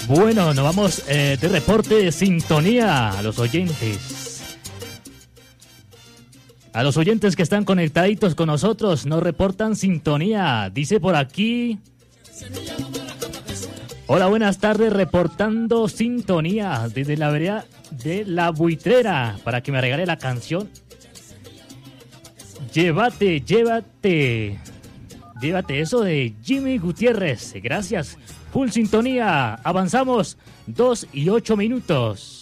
Bueno, nos vamos de reporte de sintonía a los oyentes. A los oyentes que están conectaditos con nosotros, nos reportan sintonía. Dice por aquí... Hola, buenas tardes, reportando sintonía desde la vereda de La Buitrera para que me regale la canción Llévate, llévate. Llévate eso de Jimmy Gutiérrez. Gracias. Full sintonía. Avanzamos 2 y 8 minutos.